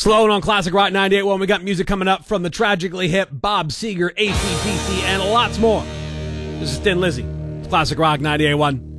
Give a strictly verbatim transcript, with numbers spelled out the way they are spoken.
Sloan on Classic Rock ninety-eight point one. We got music coming up from the Tragically Hip, Bob Seger, A C D C, and lots more. This is Thin Lizzy. It's Classic Rock ninety-eight point one.